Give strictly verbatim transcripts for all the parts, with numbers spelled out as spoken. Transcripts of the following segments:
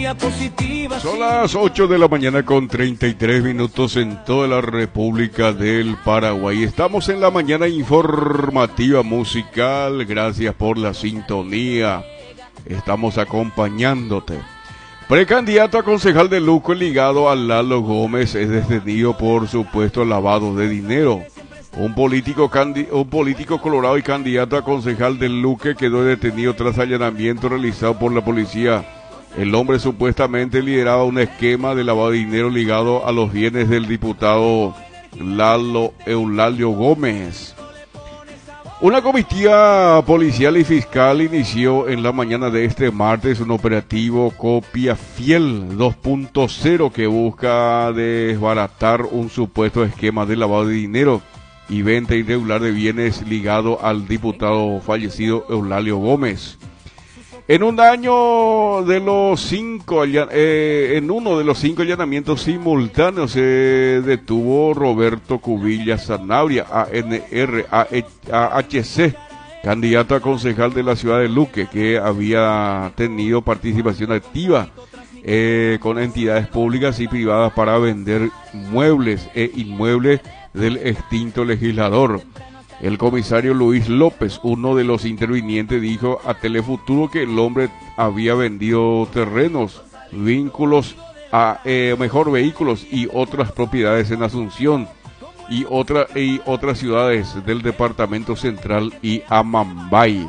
Son las ocho de la mañana con treinta y tres minutos en toda la República del Paraguay. Estamos en la mañana informativa musical. Gracias por la sintonía. Estamos acompañándote. Precandidato a concejal de Luque ligado a Lalo Gómez es detenido por supuesto lavado de dinero. Un político, candi- un político colorado y candidato a concejal de Luque quedó detenido tras allanamiento realizado por la policía. El hombre supuestamente lideraba un esquema de lavado de dinero ligado a los bienes del diputado Lalo Eulalio Gómez. Una comitiva policial y fiscal inició en la mañana de este martes un operativo Copia Fiel dos punto cero que busca desbaratar un supuesto esquema de lavado de dinero y venta irregular de bienes ligado al diputado fallecido Eulalio Gómez. En un año de los cinco, eh, en uno de los cinco allanamientos simultáneos se detuvo Roberto Cubilla Sanabria, A N R A H C, candidato a concejal de la ciudad de Luque, que había tenido participación activa eh, con entidades públicas y privadas para vender muebles e inmuebles del extinto legislador. El comisario Luis López, uno de los intervinientes, dijo a Telefuturo que el hombre había vendido terrenos, vínculos, a eh, mejor vehículos y otras propiedades en Asunción y, otra, y otras ciudades del departamento central y Amambay.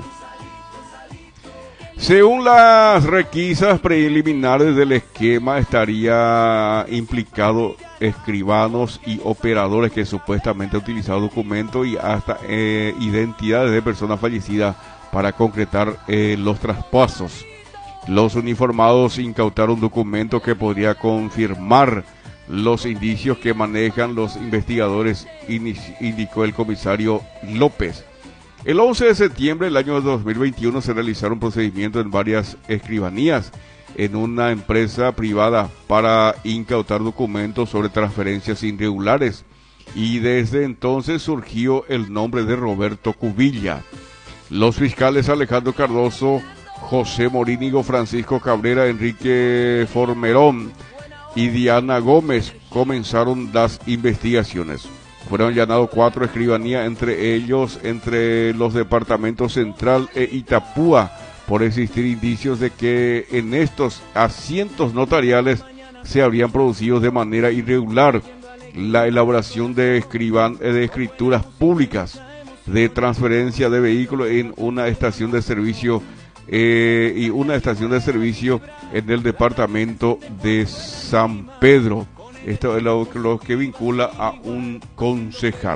Según las requisas preliminares del esquema, estaría implicado escribanos y operadores que supuestamente han utilizado documentos y hasta eh, identidades de personas fallecidas para concretar eh, los traspasos. Los uniformados incautaron documentos que podría confirmar los indicios que manejan los investigadores, indicó el comisario López. El once de septiembre del año dos mil veintiuno se realizaron procedimientos en varias escribanías en una empresa privada para incautar documentos sobre transferencias irregulares y desde entonces surgió el nombre de Roberto Cubilla. Los fiscales Alejandro Cardoso, José Morínigo, Francisco Cabrera, Enrique Formerón y Diana Gómez comenzaron las investigaciones. Fueron allanados cuatro escribanías, entre ellos entre los departamentos Central e Itapúa, por existir indicios de que en estos asientos notariales se habrían producido de manera irregular la elaboración de, escriban, de escrituras públicas de transferencia de vehículos en una estación de servicio eh, y una estación de servicio en el departamento de San Pedro. Esto es lo, lo que vincula a un concejal,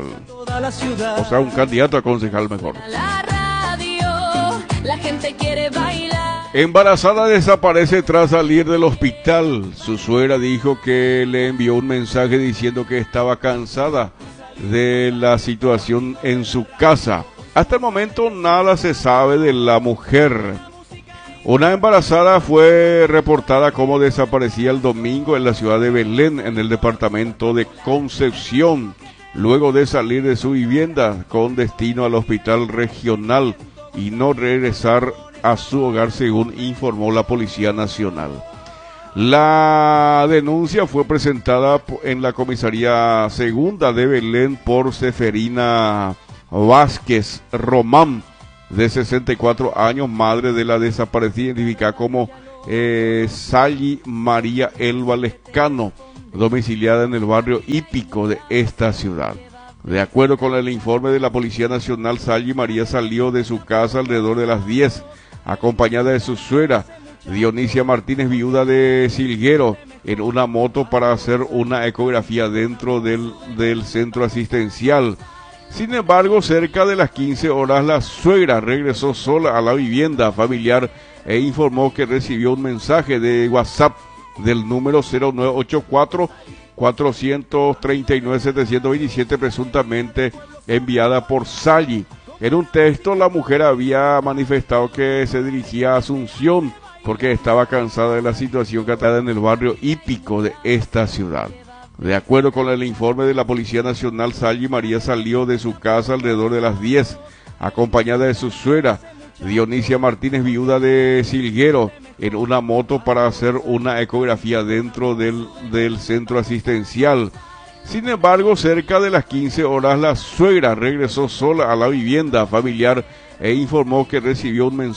o sea, un candidato a concejal mejor. La radio, la gente quiere bailar. Embarazada desaparece tras salir del hospital. Su suegra dijo que le envió un mensaje diciendo que estaba cansada de la situación en su casa. Hasta el momento nada se sabe de la mujer. Una embarazada fue reportada como desaparecida el domingo en la ciudad de Belén, en el departamento de Concepción, luego de salir de su vivienda con destino al hospital regional y no regresar a su hogar, según informó la Policía Nacional. La denuncia fue presentada en la comisaría segunda de Belén por Seferina Vázquez Román, de sesenta y cuatro años, madre de la desaparecida, identificada como eh, Sally María Elba Lescano, domiciliada en el barrio hípico de esta ciudad. De acuerdo con el informe de la Policía Nacional, Sally María salió de su casa alrededor de las diez, acompañada de su suegra, Dionisia Martínez, viuda de Silguero, en una moto para hacer una ecografía dentro del, del centro asistencial. Sin embargo, cerca de las quince horas, la suegra regresó sola a la vivienda familiar e informó que recibió un mensaje de WhatsApp del número cero nueve ocho cuatro, cuatro tres nueve, siete dos siete, presuntamente enviada por Sally. En un texto, la mujer había manifestado que se dirigía a Asunción porque estaba cansada de la situación que está en el barrio hípico de esta ciudad. De acuerdo con el informe de la Policía Nacional, Sally María salió de su casa alrededor de las diez, acompañada de su suegra, Dionisia Martínez, viuda de Silguero, en una moto para hacer una ecografía dentro del, del centro asistencial. Sin embargo, cerca de las quince horas, la suegra regresó sola a la vivienda familiar e informó que recibió un mensaje